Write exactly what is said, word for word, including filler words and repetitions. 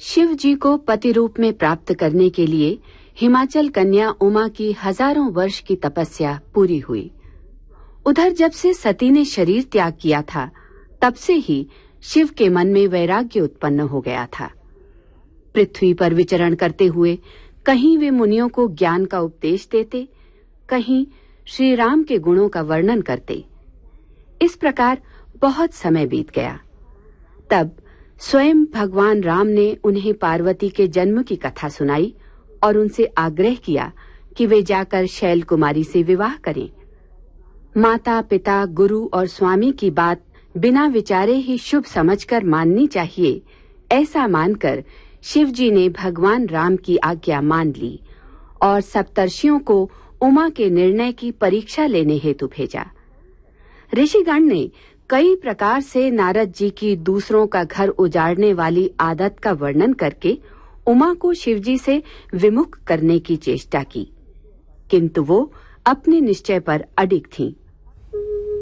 शिव जी को पति रूप में प्राप्त करने के लिए हिमाचल कन्या उमा की हजारों वर्ष की तपस्या पूरी हुई। उधर जब से सती ने शरीर त्याग किया था, तब से ही शिव के मन में वैराग्य उत्पन्न हो गया था। पृथ्वी पर विचरण करते हुए कहीं वे मुनियों को ज्ञान का उपदेश देते, कहीं श्री राम के गुणों का वर्णन करते। इस प्रकार बहुत समय बीत गया। तब स्वयं भगवान राम ने उन्हें पार्वती के जन्म की कथा सुनाई और उनसे आग्रह किया कि वे जाकर शैल कुमारी से विवाह करें। माता पिता, गुरु और स्वामी की बात बिना विचारे ही शुभ समझकर माननी चाहिए, ऐसा मानकर शिव जी ने भगवान राम की आज्ञा मान ली और सप्तर्षियों को उमा के निर्णय की परीक्षा लेने हेतु भेजा। ऋषिगण ने कई प्रकार से नारद जी की दूसरों का घर उजाड़ने वाली आदत का वर्णन करके उमा को शिवजी से विमुख करने की चेष्टा की, किंतु वो अपने निश्चय पर अडिग थीं।